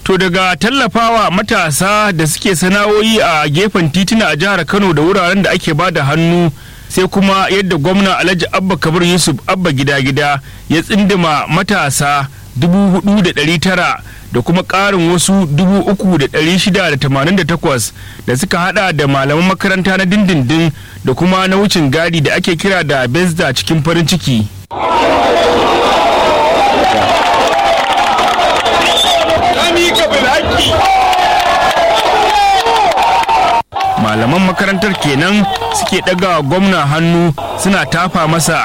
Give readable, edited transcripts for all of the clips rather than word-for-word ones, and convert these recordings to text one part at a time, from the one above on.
To daga tallafawa matasa da suke sana'o'i a gefen titina a jihar Kano da wuraren da ake bada hannu sai kuma yadda gwamna Alhaji Abba Kabir Yusuf Abba gida-gida ya tsindima matasa 4,900 da kuma ƙarin wasu 3,688 da suka hada da malaman makaranta na dindindin da kuma na wucin gadi da ake kira da Bezda cikin farin ciki. Malaman makarantar kenan suke ɗaga gwamna hannu suna tafa masa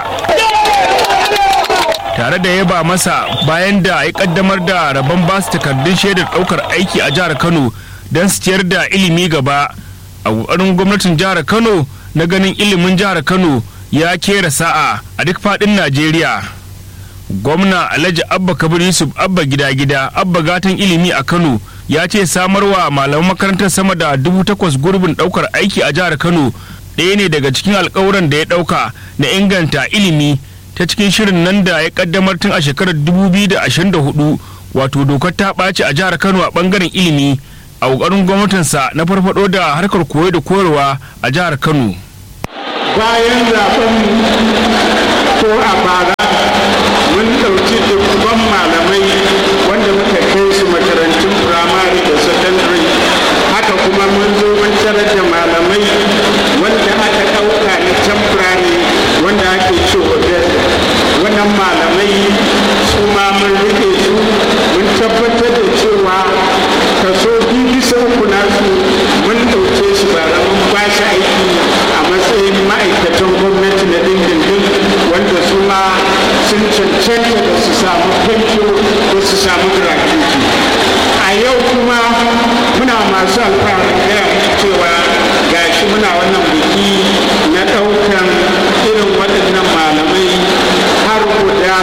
tare da yaba masa bayan da ya kaddamar da rabon basu takardun shaidar ɗaukar aiki a jihar Kano don su ciyar da ilimi gaba a ƙoƙarin gwamnatin jihar Kano na ganin ilimin jihar Kano ya kera sa'a a duk faɗin Najeriya. Gwamna Alhaji Abba Kabir Yusuf Abba gida-gida Abba gatan ilimi a Kano ya ce samarwa malaman makarantar sama da 8,000 gurbin ɗaukar aiki a jihar Kano ɗaya ne daga cikin alƙawuran da ya ɗauka na inganta ilimi ta cikin shirin nan da ya kaddamar tun a shekarar 2024 wato dokar ta ɓaci a jihar Kano a ɓangaren ilimi a ƙoƙarin gwamnatinsa na farfaɗo da harkar koyo da koyarwa a jihar Kano. Bayan zaben ko a bara mun ɗauki dubban malamai wanda muka kai su makarantun firamare da sakandare, haka kuma mun zo mun tarar da malamai wanda aka ɗauka na temporary wanda ake cewa wannan malamai su ma mun rike su mun tabbatar da cewa kaso 2/3 nasu mun ɗauke su ba da mun ba shi aiki a matsayin ma'aikatan gwamnati na dindindin wanda su ma sun cancanta da su samu pension ko su samu gratuity. A yau kuma muna masu alfaharin gaya cewa gashi muna wannan biki na ɗaukan irin waɗannan malamai har guda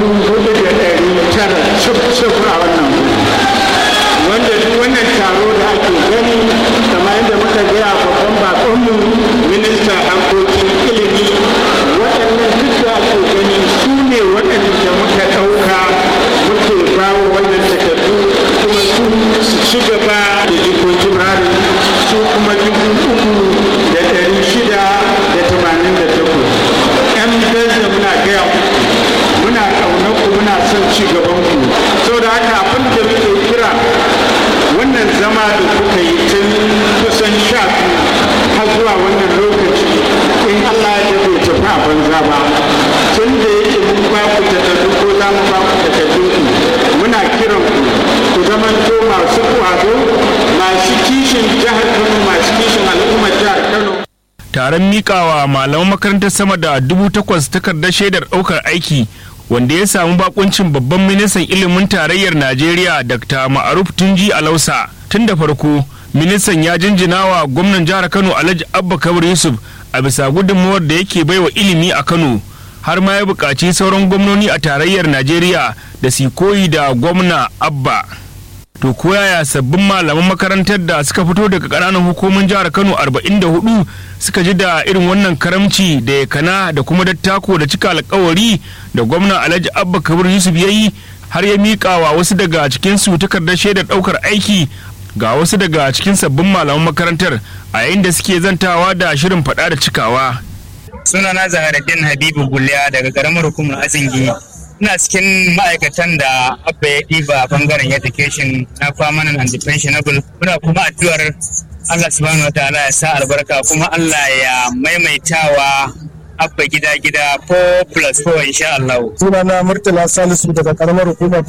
4,900 cif a wannan wanda duk wannan taro da ake gani kamar yadda muka gaya babban bakonmu minista harkokin ilimi, waɗannan duk da ake gani su ne waɗanda muka ɗauka muke bawa wannan takardu kuma su ci gaba da jikokin rari su kuma 3,688. 'Yan Bezda muna gaya muna ƙaunar ku muna son ci gaban ku, saboda haka abin da muke kira wannan zama da kuka yi tun kusan 12 har zuwa wannan lokaci in Allah ya bai tafi a banza ba, tun da yake mun ba ku takardu ko za mu ba ku takardu muna kiran ku zamanto masu kwazo, masu kishin jihar Kano, masu kishin al'ummar jihar Kano. Taron mikawa malaman makarantar sama da 8,000 takardar shaidar ɗaukar aiki wanda ya samu bakuncin babban ministan ilimin tarayyar Najeriya Dr. Ma'aruf Tunji Alausa. Tun da farko ministan ya jinjina wa gwamnan jihar Kano Alhaji Abba Kabir Yusuf a bisa gudunmawar da yake baiwa ilimi a Kano, har ma ya buƙaci sauran gwamnoni a tarayyar Najeriya da su koyi da gwamna Abba. To ko yaya sabbin malaman makarantar da suka fito daga ƙananan hukumomin jihar Kano 44 suka ji da irin wannan karamci da yakana da kuma dattako da cika alƙawari da gwamna Alhaji Abba Kabir Yusuf ya yi, har ya miƙa wa wasu daga cikin su takardar shaidar ɗaukar aiki ga wasu daga cikin sabbin malaman makarantar a yayin da suke zantawa da shirin faɗa da cikawa. Sunana Zaharaddin Habibu Gulliya daga ƙaramar hukumar Azingi. Ina cikin ma'aikatan da Abba ya ɗiba bangaren education na permanent and pensionable. Muna kuma addu'ar Allah subhanahu wa ta'ala ya sa albarka kuma Allah ya maimaitawa Abba gida 4+4 insha Allah. Sunana Murtala Salisu daga karamar hukumar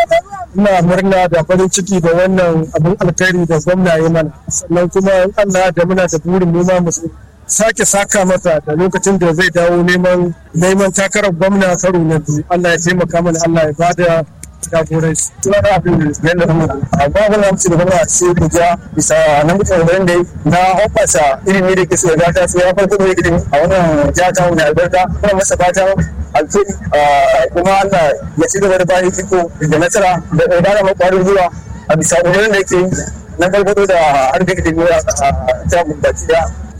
ina murna da farin ciki da wannan abin alkhairi da gwamna ya mana, sannan kuma Allah da muna da burin noma musu sake saka mata da lokacin da zai dawo neman takarar gwamna karo na biyu. Allah ya taimaka mana, Allah ya bada jagoranci. Sunana abin yadda na mutu amma wani amci da gwamna sai ku ja bisa nan mutane da na hoppasa ilimi da ke so da ta sai ya farko da ilimi a wannan jata mai albarka kuma masa fatan alheri kuma Allah ya ci gaba da bayan iko da nasara da ƙoƙarin makwarin zuwa a bisa ƙoƙarin da yake yi na farko da harkar ilimi a jamun baki da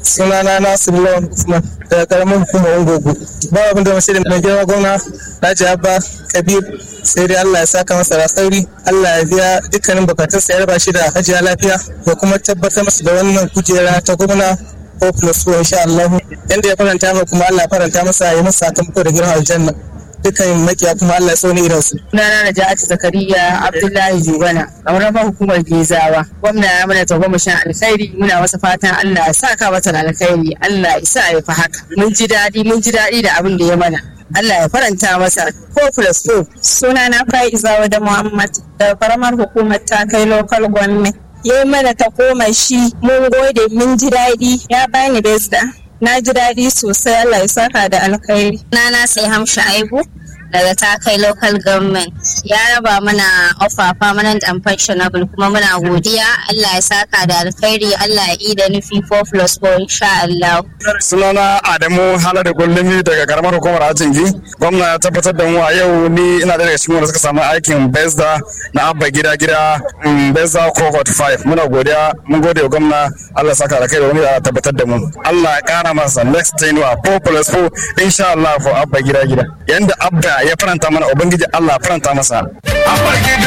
Sunana Nasiru Lawan Usman daga karamar hukumar Ungogo. Ba abin da mace da mai girma gwamna Alhaji Abba Kabir sai dai Allah ya saka masa da sauri, Allah ya biya dukkanin bukatunsa, ya raba shi da hajiya lafiya da kuma tabbatar masa da wannan kujera ta gwamna ko plus 4 insha Allah. Yanda ya faranta mu kuma Allah ya faranta masa, ya masa sakamako da girman aljanna. Dukkan makiya kuma Allah ya so ni irin su. Sunana Najati Zakariya Abdullahi Jubana, ƙaunar hukumar Gezawa. Gwamna ya mana tagomashin alkhairi, muna masa fatan Allah ya saka masa alkhairi, Allah ya sa ya fi haka. Mun ji daɗi da abin da ya mana. Allah ya faranta masa 4+4. Sunana Faiza da Muhammad da karamar hukumar ta kai local government. Ya mana tagomashi, mun gode, mun ji daɗi, ya bani besda. Na ji daɗi sosai, Allah ya saka da alkhairi. Na sai Hamsha Aibu daga Takai Local Government. Ya raba mana offer permanent and pensionable kuma muna godiya. Allah ya saka da alkhairi, Allah ya ida nufi 4+4 insha Allah. Sunana Adamu Haladu Gullumi daga karamar hukumar Ajingi. Gwamna ya tabbatar da mu a yau, ni ina daga cikin wanda suka samu aikin Bezda na Abba gida Bezda cohort 5. Muna godiya, mun gode wa gwamna, Allah ya saka da alkhairi, wani ya tabbatar da mu. Allah ya kara masa next tenure 4+4 insha Allah for Abba gida. Yanda Abba ya faranta mana, ubangiji Allah faranta masa.